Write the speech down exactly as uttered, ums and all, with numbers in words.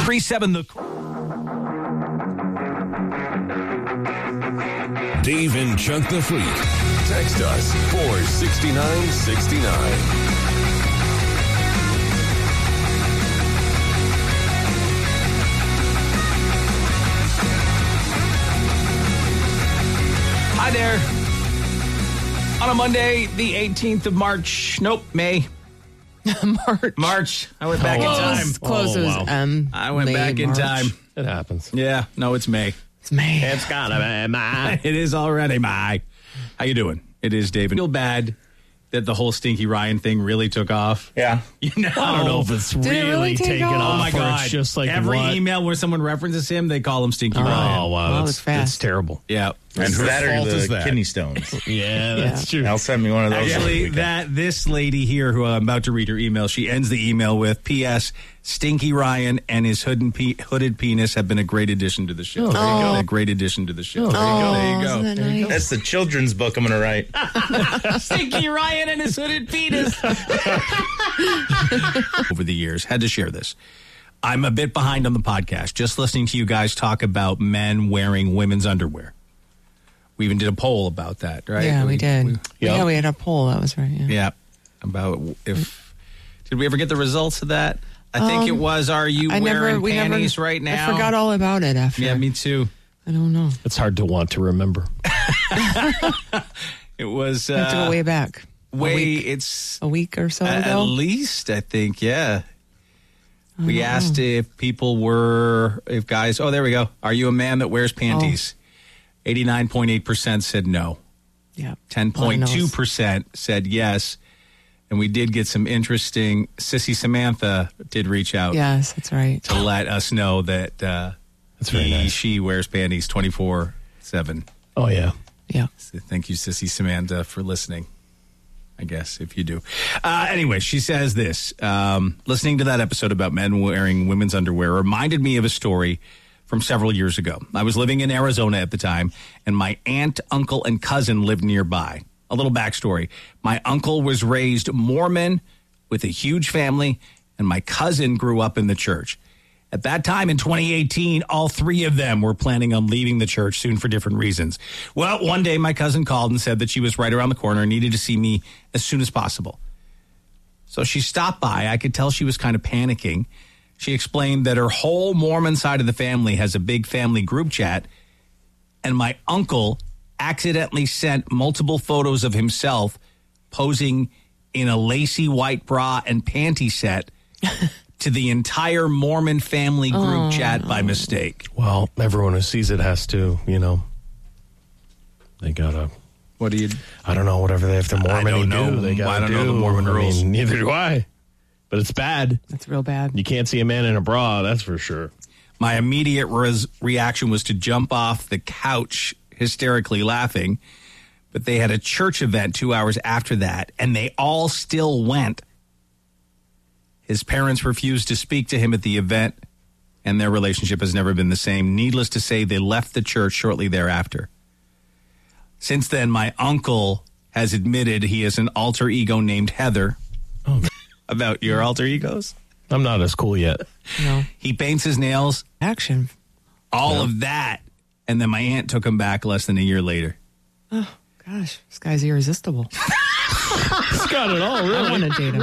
three seven the... Dave and Chuck the Freak. Text us four sixty-nine sixty-nine. Hi there. On a Monday, the eighteenth of March. Nope, May. March. March. I went back Close, in time. Close Oh, as wow. M. I went May, back in March. time. It happens. Yeah, no, it's May. It's May. It's gotta be my. It is already May. How you doing? It is David. Feel bad that the whole Stinky Ryan thing really took off. Yeah. You know, I don't know if it's Did it really, really take taken off? off. Oh my or God! It's just like every what? email where someone references him, they call him Stinky Oh Ryan. wow, Well, that's, it's fast. that's terrible. Yeah, And Whose that or fault the is that? kidney stones. Yeah, that's true. Al sent me one of those. last actually, weekend. that this lady here, who I'm about to read her email, she ends the email with P S Stinky Ryan and his hooded, pe- hooded penis have been a great addition to the show. Oh, there you go. A great addition to the show. Oh, there you go. There you Oh, go. isn't that nice? That's the children's book I'm going to write. Stinky Ryan and his hooded penis. Over the years, had to share this. I'm a bit behind on the podcast, just listening to you guys talk about men wearing women's underwear. We even did a poll about that, right? Yeah, we did. we- Yeah. Yeah, we had a poll. That was right. Yeah. yeah, about if did we ever get the results of that? I think it was. Are you I wearing never, we panties never, right now? I forgot all about it after. Yeah, me too. I don't know. It's hard to want to remember. It was I have to uh, go way back. way. a week, It's a week or so at ago. least I think. Yeah. We asked if people were, if guys, oh, there we go. Are you a man that wears panties? eighty-nine point eight percent said no. Yeah. ten point two percent said yes. And we did get some interesting, Sissy Samantha did reach out Yes, that's right. to let us know that uh, That's very he, nice. she wears panties twenty-four seven. Oh yeah. Yeah. So thank you, Sissy Samantha, for listening. I guess, if you do. Uh, anyway, she says this. Um, listening to that episode about men wearing women's underwear reminded me of a story from several years ago. I was living in Arizona at the time, and my aunt, uncle, and cousin lived nearby. A little backstory. My uncle was raised Mormon with a huge family, and my cousin grew up in the church. At that time in twenty eighteen, all three of them were planning on leaving the church soon for different reasons. Well, one day my cousin called and said that she was right around the corner and needed to see me as soon as possible. So she stopped by. I could tell she was kind of panicking. She explained that her whole Mormon side of the family has a big family group chat, and my uncle accidentally sent multiple photos of himself posing in a lacy white bra and panty set to the entire Mormon family group chat by mistake. Well, everyone who sees it has to, you know, they gotta. What do you? I don't know, whatever they have to Mormon don't know. do. They gotta I don't do. know the Mormon I rules. mean, neither do I. But it's bad. That's real bad. You can't see a man in a bra, that's for sure. My immediate res- reaction was to jump off the couch hysterically laughing, but they had a church event two hours after that, and they all still went. His parents refused to speak to him at the event, and their relationship has never been the same. Needless to say, they left the church shortly thereafter. Since then, my uncle has admitted he has an alter ego named Heather. Oh. About your alter egos? I'm not as cool yet. No. He paints his nails, Action. all of that, and then my aunt took him back less than a year later. Oh, gosh. This guy's irresistible. It's got it all, I really. want to date him.